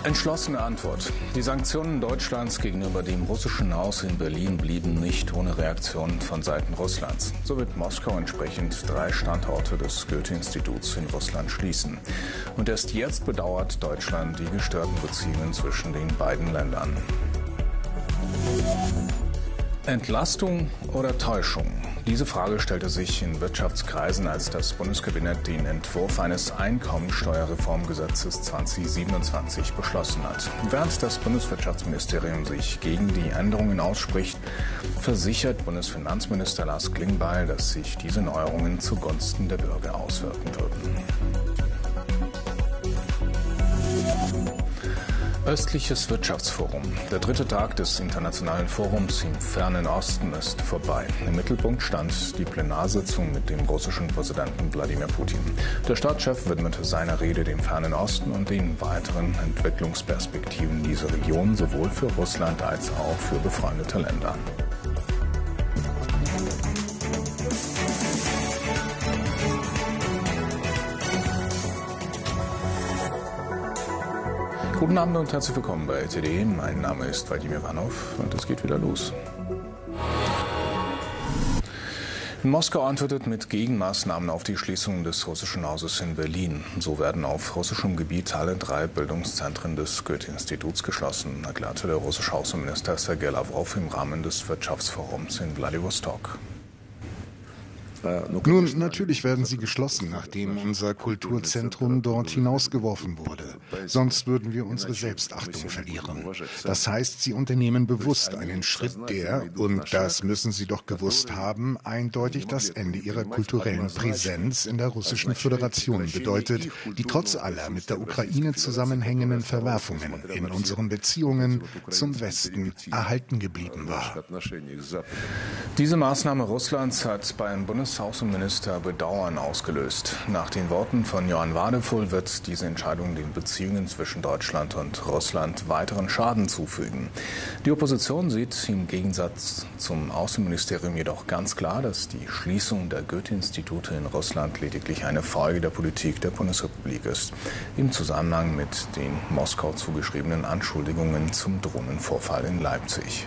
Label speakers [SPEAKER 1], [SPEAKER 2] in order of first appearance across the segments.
[SPEAKER 1] Entschlossene Antwort. Die Sanktionen Deutschlands gegenüber dem russischen Haus in Berlin blieben nicht ohne Reaktion von Seiten Russlands. So wird Moskau entsprechend 3 Standorte des Goethe-Instituts in Russland schließen. Und erst jetzt bedauert Deutschland die gestörten Beziehungen zwischen den beiden Ländern. Entlastung oder Täuschung? Diese Frage stellte sich in Wirtschaftskreisen, als das Bundeskabinett den Entwurf eines Einkommensteuerreformgesetzes 2027 beschlossen hat. Während das Bundeswirtschaftsministerium sich gegen die Änderungen ausspricht, versichert Bundesfinanzminister Lars Klingbeil, dass sich diese Neuerungen zugunsten der Bürger auswirken würden. Östliches Wirtschaftsforum. Der 3. Tag des Internationalen Forums im Fernen Osten ist vorbei. Im Mittelpunkt stand die Plenarsitzung mit dem russischen Präsidenten Wladimir Putin. Der Staatschef widmete seiner Rede dem Fernen Osten und den weiteren Entwicklungsperspektiven dieser Region, sowohl für Russland als auch für befreundete Länder. Guten Abend und herzlich willkommen bei LTD. Mein Name ist Wladimir Vanow und es geht wieder los. Moskau antwortet mit Gegenmaßnahmen auf die Schließung des russischen Hauses in Berlin. So werden auf russischem Gebiet alle 3 Bildungszentren des Goethe-Instituts geschlossen, erklärte der russische Außenminister Sergei Lavrov im Rahmen des Wirtschaftsforums in Wladiwostok.
[SPEAKER 2] Nun, natürlich werden sie geschlossen, nachdem unser Kulturzentrum dort hinausgeworfen wurde. Sonst würden wir unsere Selbstachtung verlieren. Das heißt, sie unternehmen bewusst einen Schritt, der, und das müssen sie doch gewusst haben, eindeutig das Ende ihrer kulturellen Präsenz in der Russischen Föderation bedeutet, die trotz aller mit der Ukraine zusammenhängenden Verwerfungen in unseren Beziehungen zum Westen erhalten geblieben war.
[SPEAKER 1] Diese Maßnahme Russlands hat beim Bundesaußenminister Bedauern ausgelöst. Nach den Worten von Johann Wadefull wird diese Entscheidung den Beziehungen zwischen Deutschland und Russland weiteren Schaden zufügen. Die Opposition sieht im Gegensatz zum Außenministerium jedoch ganz klar, dass die Schließung der Goethe-Institute in Russland lediglich eine Folge der Politik der Bundesrepublik ist, im Zusammenhang mit den Moskau zugeschriebenen Anschuldigungen zum Drohnenvorfall in Leipzig.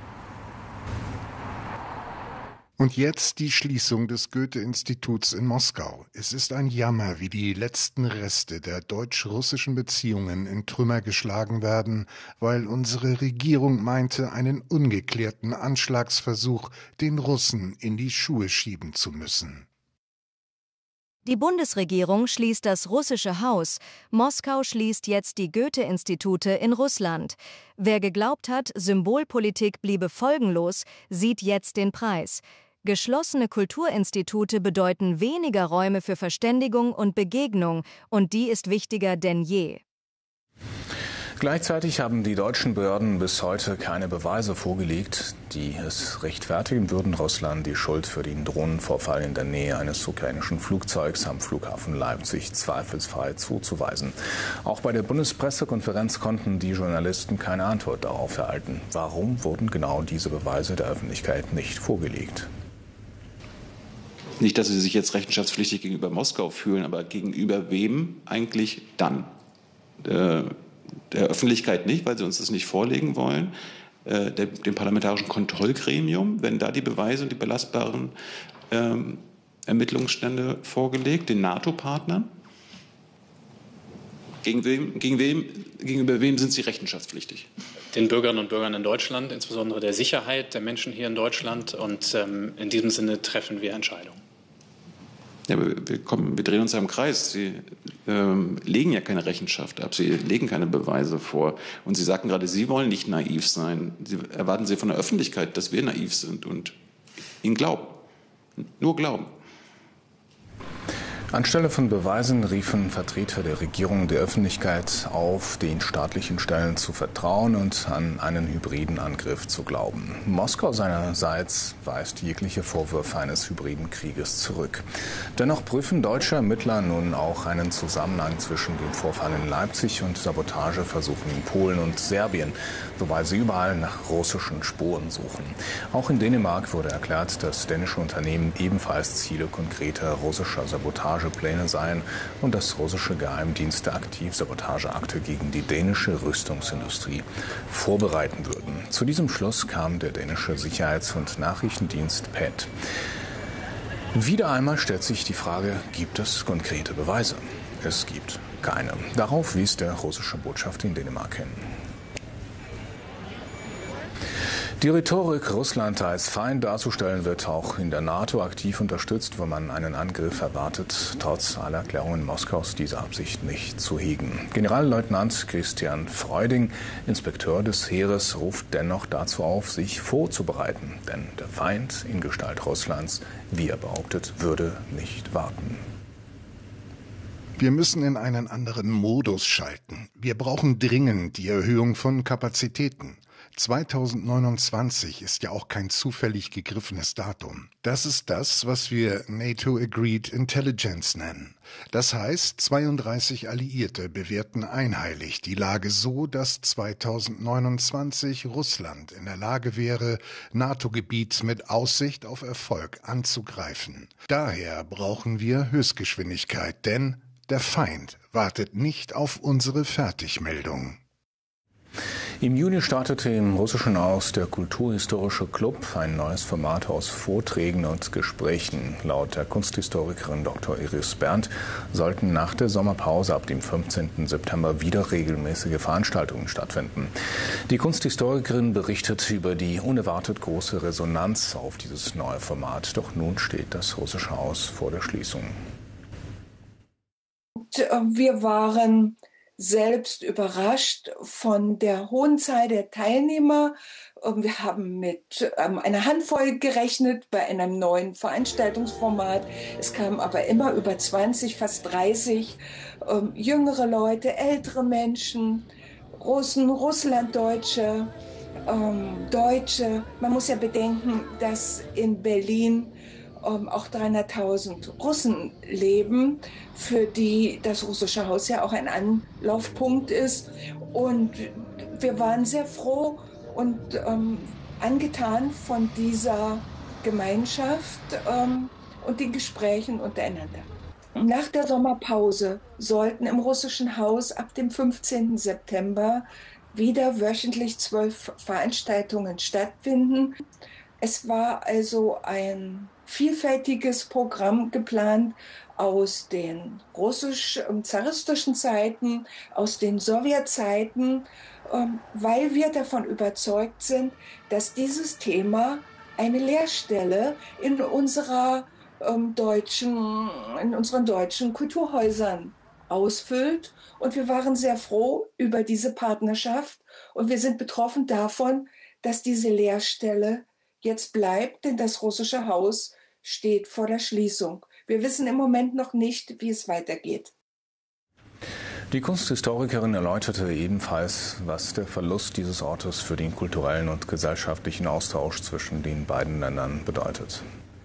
[SPEAKER 2] Und jetzt die Schließung des Goethe-Instituts in Moskau. Es ist ein Jammer, wie die letzten Reste der deutsch-russischen Beziehungen in Trümmer geschlagen werden, weil unsere Regierung meinte, einen ungeklärten Anschlagsversuch den Russen in die Schuhe schieben zu müssen.
[SPEAKER 3] Die Bundesregierung schließt das russische Haus. Moskau schließt jetzt die Goethe-Institute in Russland. Wer geglaubt hat, Symbolpolitik bliebe folgenlos, sieht jetzt den Preis. Geschlossene Kulturinstitute bedeuten weniger Räume für Verständigung und Begegnung, und die ist wichtiger denn je.
[SPEAKER 1] Gleichzeitig haben die deutschen Behörden bis heute keine Beweise vorgelegt, die es rechtfertigen würden, Russland die Schuld für den Drohnenvorfall in der Nähe eines ukrainischen Flugzeugs am Flughafen Leipzig zweifelsfrei zuzuweisen. Auch bei der Bundespressekonferenz konnten die Journalisten keine Antwort darauf erhalten. Warum wurden genau diese Beweise der Öffentlichkeit nicht vorgelegt?
[SPEAKER 4] Nicht, dass sie sich jetzt rechenschaftspflichtig gegenüber Moskau fühlen, aber gegenüber wem eigentlich dann? Der Öffentlichkeit nicht, weil sie uns das nicht vorlegen wollen. Dem parlamentarischen Kontrollgremium, wenn da die Beweise und die belastbaren Ermittlungsstände vorgelegt, den NATO-Partnern. Gegenüber wem sind sie rechenschaftspflichtig?
[SPEAKER 5] Den Bürgerinnen und Bürgern in Deutschland, insbesondere der Sicherheit der Menschen hier in Deutschland. Und in diesem Sinne treffen wir Entscheidungen.
[SPEAKER 4] Ja, aber wir drehen uns ja im Kreis. Sie legen ja keine Rechenschaft ab, Sie legen keine Beweise vor. Und Sie sagten gerade, Sie wollen nicht naiv sein. Erwarten Sie von der Öffentlichkeit, dass wir naiv sind und Ihnen glauben. Nur glauben.
[SPEAKER 1] Anstelle von Beweisen riefen Vertreter der Regierung der Öffentlichkeit auf, den staatlichen Stellen zu vertrauen und an einen hybriden Angriff zu glauben. Moskau seinerseits weist jegliche Vorwürfe eines hybriden Krieges zurück. Dennoch prüfen deutsche Ermittler nun auch einen Zusammenhang zwischen dem Vorfall in Leipzig und Sabotageversuchen in Polen und Serbien, wobei sie überall nach russischen Spuren suchen. Auch in Dänemark wurde erklärt, dass dänische Unternehmen ebenfalls Ziele konkreter russischer Sabotage Sabotagepläne seien und dass russische Geheimdienste aktiv Sabotageakte gegen die dänische Rüstungsindustrie vorbereiten würden. Zu diesem Schluss kam der dänische Sicherheits- und Nachrichtendienst PET. Wieder einmal stellt sich die Frage, gibt es konkrete Beweise? Es gibt keine. Darauf wies der russische Botschafter in Dänemark hin. Die Rhetorik, Russland als Feind darzustellen, wird auch in der NATO aktiv unterstützt, wo man einen Angriff erwartet, trotz aller Erklärungen Moskaus diese Absicht nicht zu hegen. Generalleutnant Christian Freuding, Inspekteur des Heeres, ruft dennoch dazu auf, sich vorzubereiten. Denn der Feind in Gestalt Russlands, wie er behauptet, würde nicht warten.
[SPEAKER 2] Wir müssen in einen anderen Modus schalten. Wir brauchen dringend die Erhöhung von Kapazitäten. 2029 ist ja auch kein zufällig gegriffenes Datum. Das ist das, was wir NATO Agreed Intelligence nennen. Das heißt, 32 Alliierte bewerten einhellig die Lage so, dass 2029 Russland in der Lage wäre, NATO-Gebiet mit Aussicht auf Erfolg anzugreifen. Daher brauchen wir Höchstgeschwindigkeit, denn der Feind wartet nicht auf unsere Fertigmeldung.
[SPEAKER 1] Im Juni startete im russischen Haus der Kulturhistorische Club, ein neues Format aus Vorträgen und Gesprächen. Laut der Kunsthistorikerin Dr. Iris Bernd sollten nach der Sommerpause ab dem 15. September wieder regelmäßige Veranstaltungen stattfinden. Die Kunsthistorikerin berichtet über die unerwartet große Resonanz auf dieses neue Format. Doch nun steht das russische Haus vor der Schließung.
[SPEAKER 6] Wir waren selbst überrascht von der hohen Zahl der Teilnehmer. Wir haben mit einer Handvoll gerechnet bei einem neuen Veranstaltungsformat. Es kamen aber immer über 20, fast 30 jüngere Leute, ältere Menschen, Russen, Russlanddeutsche, Deutsche. Man muss ja bedenken, dass in Berlin auch 300.000 Russen leben, für die das russische Haus ja auch ein Anlaufpunkt ist. Und wir waren sehr froh und angetan von dieser Gemeinschaft und den Gesprächen untereinander. Nach der Sommerpause sollten im russischen Haus ab dem 15. September wieder wöchentlich 12 Veranstaltungen stattfinden. Es war also ein vielfältiges Programm geplant aus den russisch-zaristischen Zeiten, aus den Sowjetzeiten, weil wir davon überzeugt sind, dass dieses Thema eine Leerstelle in unseren deutschen Kulturhäusern ausfüllt. Und wir waren sehr froh über diese Partnerschaft und wir sind betroffen davon, dass diese Leerstelle jetzt bleibt, denn das russische Haus steht vor der Schließung. Wir wissen im Moment noch nicht, wie es weitergeht.
[SPEAKER 1] Die Kunsthistorikerin erläuterte ebenfalls, was der Verlust dieses Ortes für den kulturellen und gesellschaftlichen Austausch zwischen den beiden Ländern bedeutet.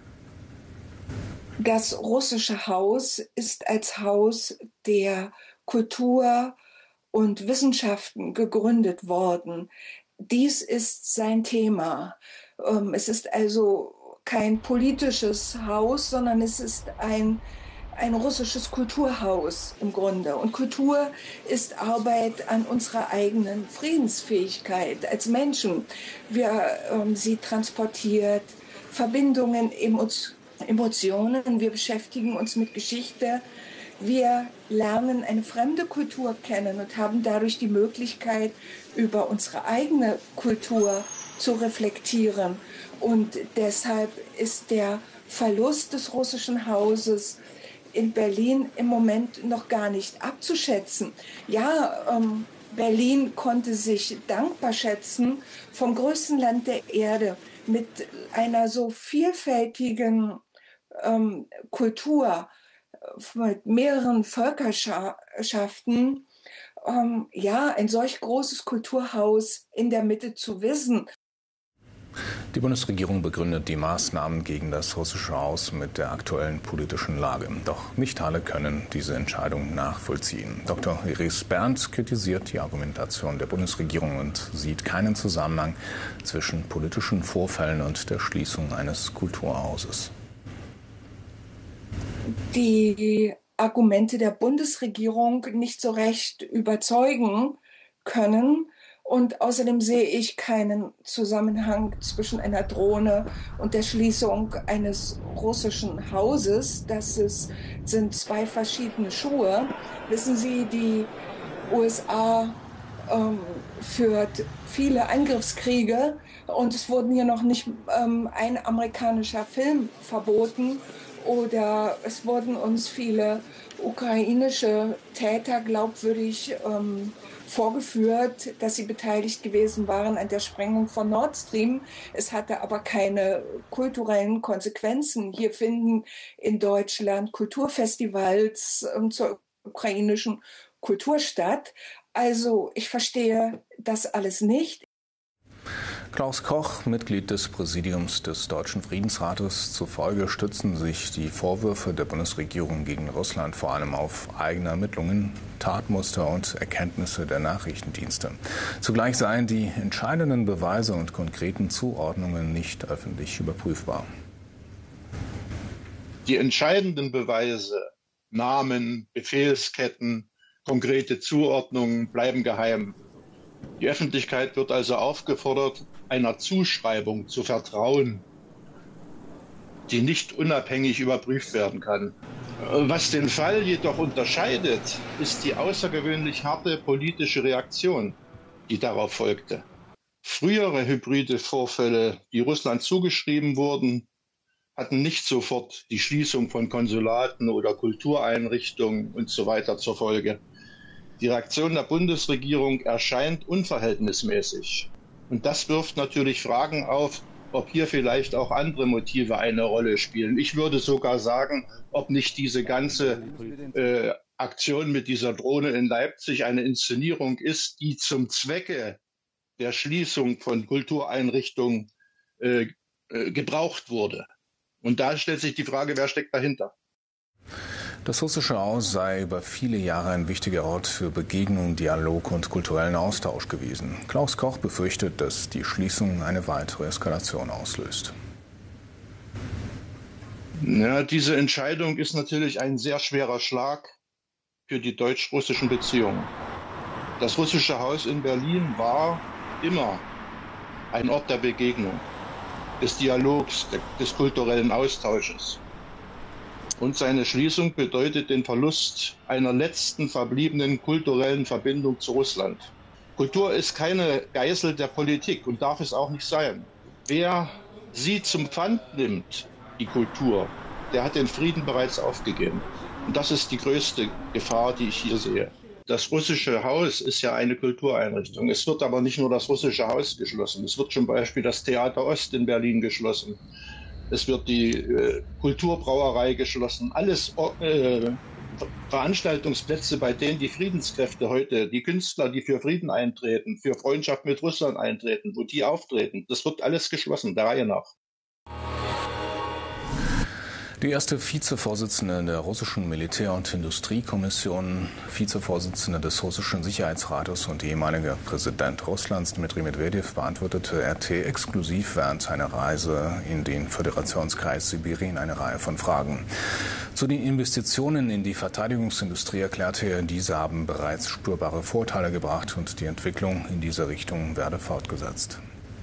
[SPEAKER 6] Das russische Haus ist als Haus der Kultur und Wissenschaften gegründet worden. Dies ist sein Thema. Es ist also kein politisches Haus, sondern es ist ein russisches Kulturhaus im Grunde. Und Kultur ist Arbeit an unserer eigenen Friedensfähigkeit als Menschen. Sie transportiert Verbindungen, Emotionen, wir beschäftigen uns mit Geschichte. Wir lernen eine fremde Kultur kennen und haben dadurch die Möglichkeit, über unsere eigene Kultur zu reflektieren. Und deshalb ist der Verlust des russischen Hauses in Berlin im Moment noch gar nicht abzuschätzen. Ja, Berlin konnte sich dankbar schätzen, vom größten Land der Erde mit einer so vielfältigen Kultur, mit mehreren Völkerschaften, ein solch großes Kulturhaus in der Mitte zu wissen.
[SPEAKER 1] Die Bundesregierung begründet die Maßnahmen gegen das russische Haus mit der aktuellen politischen Lage. Doch nicht alle können diese Entscheidung nachvollziehen. Dr. Iris Bernd kritisiert die Argumentation der Bundesregierung und sieht keinen Zusammenhang zwischen politischen Vorfällen und der Schließung eines Kulturhauses.
[SPEAKER 6] die Argumente der Bundesregierung nicht so recht überzeugen können. Und außerdem sehe ich keinen Zusammenhang zwischen einer Drohne und der Schließung eines russischen Hauses. Sind zwei verschiedene Schuhe. Wissen Sie, die USA führt viele Angriffskriege und es wurden hier noch nicht ein amerikanischer Film verboten oder es wurden uns viele ukrainische Täter glaubwürdig vorgeführt, dass sie beteiligt gewesen waren an der Sprengung von Nord Stream. Es hatte aber keine kulturellen Konsequenzen. Hier finden in Deutschland Kulturfestivals zur ukrainischen Kultur statt. Also ich verstehe das alles nicht.
[SPEAKER 1] Klaus Koch, Mitglied des Präsidiums des Deutschen Friedensrates. Zufolge stützen sich die Vorwürfe der Bundesregierung gegen Russland vor allem auf eigene Ermittlungen, Tatmuster und Erkenntnisse der Nachrichtendienste. Zugleich seien die entscheidenden Beweise und konkreten Zuordnungen nicht öffentlich überprüfbar.
[SPEAKER 7] Die entscheidenden Beweise, Namen, Befehlsketten, konkrete Zuordnungen bleiben geheim. Die Öffentlichkeit wird also aufgefordert, einer Zuschreibung zu vertrauen, die nicht unabhängig überprüft werden kann. Was den Fall jedoch unterscheidet, ist die außergewöhnlich harte politische Reaktion, die darauf folgte. Frühere hybride Vorfälle, die Russland zugeschrieben wurden, hatten nicht sofort die Schließung von Konsulaten oder Kultureinrichtungen und so weiter zur Folge. Die Reaktion der Bundesregierung erscheint unverhältnismäßig. Und das wirft natürlich Fragen auf, ob hier vielleicht auch andere Motive eine Rolle spielen. Ich würde sogar sagen, ob nicht diese ganze Aktion mit dieser Drohne in Leipzig eine Inszenierung ist, die zum Zwecke der Schließung von Kultureinrichtungen gebraucht wurde. Und da stellt sich die Frage, wer steckt dahinter?
[SPEAKER 1] Das russische Haus sei über viele Jahre ein wichtiger Ort für Begegnung, Dialog und kulturellen Austausch gewesen. Klaus Koch befürchtet, dass die Schließung eine weitere Eskalation auslöst.
[SPEAKER 7] Ja, diese Entscheidung ist natürlich ein sehr schwerer Schlag für die deutsch-russischen Beziehungen. Das russische Haus in Berlin war immer ein Ort der Begegnung, des Dialogs, des kulturellen Austausches. Und seine Schließung bedeutet den Verlust einer letzten verbliebenen kulturellen Verbindung zu Russland. Kultur ist keine Geißel der Politik und darf es auch nicht sein. Wer sie zum Pfand nimmt, die Kultur, der hat den Frieden bereits aufgegeben. Und das ist die größte Gefahr, die ich hier sehe. Das russische Haus ist ja eine Kultureinrichtung. Es wird aber nicht nur das russische Haus geschlossen. Es wird zum Beispiel das Theater Ost in Berlin geschlossen. Es wird die Kulturbrauerei geschlossen. Alles Veranstaltungsplätze, bei denen die Friedenskräfte heute, die Künstler, die für Frieden eintreten, für Freundschaft mit Russland eintreten, wo die auftreten, das wird alles geschlossen, der Reihe nach.
[SPEAKER 1] Die erste Vizevorsitzende der russischen Militär- und Industriekommission, Vizevorsitzende des russischen Sicherheitsrates und ehemaliger Präsident Russlands Dmitri Medwedew beantwortete RT exklusiv während seiner Reise in den Föderationskreis Sibirien eine Reihe von Fragen. Zu den Investitionen in die Verteidigungsindustrie erklärte er, diese haben bereits spürbare Vorteile gebracht und die Entwicklung in diese Richtung werde fortgesetzt.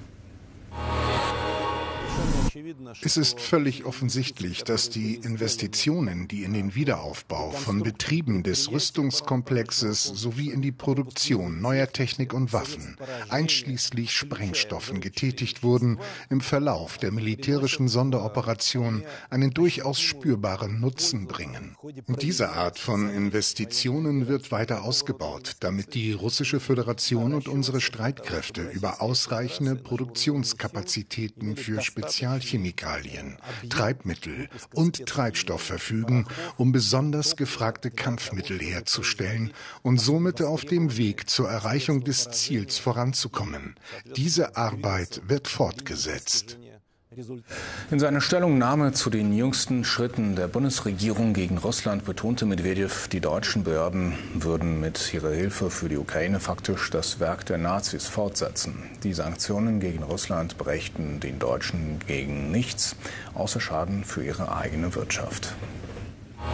[SPEAKER 2] Es ist völlig offensichtlich, dass die Investitionen, die in den Wiederaufbau von Betrieben des Rüstungskomplexes sowie in die Produktion neuer Technik und Waffen, einschließlich Sprengstoffen, getätigt wurden, im Verlauf der militärischen Sonderoperation einen durchaus spürbaren Nutzen bringen. Und diese Art von Investitionen wird weiter ausgebaut, damit die russische Föderation und unsere Streitkräfte über ausreichende Produktionskapazitäten für Spezialchemikalien, Treibmittel und Treibstoff verfügen, um besonders gefragte Kampfmittel herzustellen und somit auf dem Weg zur Erreichung des Ziels voranzukommen. Diese Arbeit wird fortgesetzt.
[SPEAKER 1] In seiner Stellungnahme zu den jüngsten Schritten der Bundesregierung gegen Russland betonte Medwedew, die deutschen Behörden würden mit ihrer Hilfe für die Ukraine faktisch das Werk der Nazis fortsetzen. Die Sanktionen gegen Russland brächten den Deutschen gegen nichts, außer Schaden für ihre eigene Wirtschaft.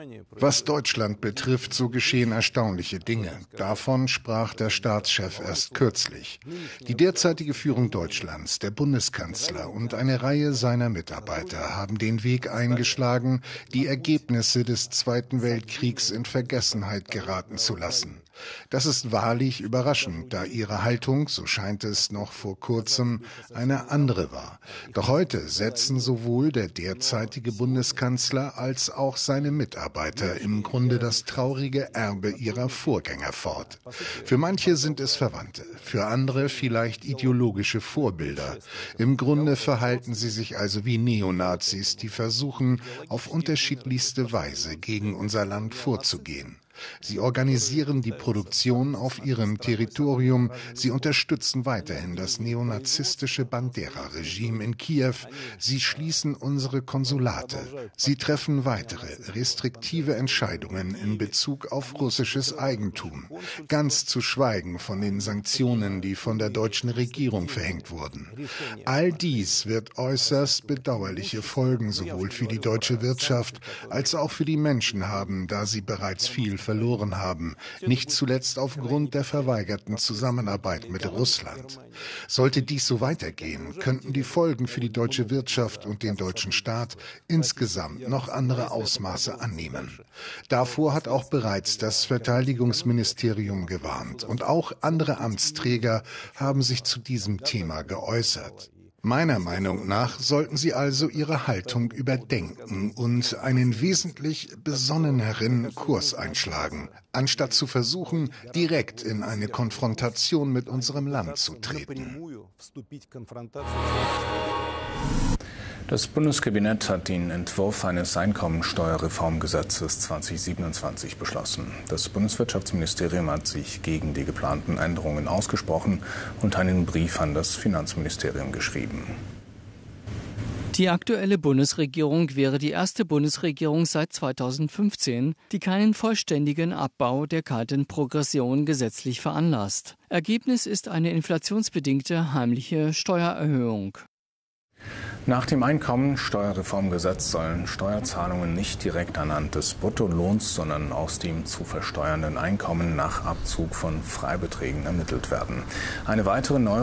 [SPEAKER 2] Was Deutschland betrifft, so geschehen erstaunliche Dinge. Davon sprach der Staatschef erst kürzlich. Die derzeitige Führung Deutschlands, der Bundeskanzler und eine Reihe seiner Mitarbeiter haben den Weg eingeschlagen, die Ergebnisse des Zweiten Weltkriegs in Vergessenheit geraten zu lassen. Das ist wahrlich überraschend, da ihre Haltung, so scheint es noch vor kurzem, eine andere war. Doch heute setzen sowohl der derzeitige Bundeskanzler als auch seine Mitarbeiter im Grunde das traurige Erbe ihrer Vorgänger fort. Für manche sind es Verwandte, für andere vielleicht ideologische Vorbilder. Im Grunde verhalten sie sich also wie Neonazis, die versuchen, auf unterschiedlichste Weise gegen unser Land vorzugehen. Sie organisieren die Produktion auf ihrem Territorium. Sie unterstützen weiterhin das neonazistische Bandera-Regime in Kiew. Sie schließen unsere Konsulate. Sie treffen weitere restriktive Entscheidungen in Bezug auf russisches Eigentum. Ganz zu schweigen von den Sanktionen, die von der deutschen Regierung verhängt wurden. All dies wird äußerst bedauerliche Folgen sowohl für die deutsche Wirtschaft als auch für die Menschen haben, da sie bereits viel verloren haben, nicht zuletzt aufgrund der verweigerten Zusammenarbeit mit Russland. Sollte dies so weitergehen, könnten die Folgen für die deutsche Wirtschaft und den deutschen Staat insgesamt noch andere Ausmaße annehmen. Davor hat auch bereits das Verteidigungsministerium gewarnt und auch andere Amtsträger haben sich zu diesem Thema geäußert. Meiner Meinung nach sollten Sie also Ihre Haltung überdenken und einen wesentlich besonneneren Kurs einschlagen, anstatt zu versuchen, direkt in eine Konfrontation mit unserem Land zu treten.
[SPEAKER 1] Das Bundeskabinett hat den Entwurf eines Einkommensteuerreformgesetzes 2027 beschlossen. Das Bundeswirtschaftsministerium hat sich gegen die geplanten Änderungen ausgesprochen und einen Brief an das Finanzministerium geschrieben.
[SPEAKER 8] Die aktuelle Bundesregierung wäre die erste Bundesregierung seit 2015, die keinen vollständigen Abbau der kalten Progression gesetzlich veranlasst. Ergebnis ist eine inflationsbedingte heimliche Steuererhöhung.
[SPEAKER 1] Nach dem Einkommensteuerreformgesetz sollen Steuerzahlungen nicht direkt anhand des Bruttolohns, sondern aus dem zu versteuernden Einkommen nach Abzug von Freibeträgen ermittelt werden. Eine weitere Neuerung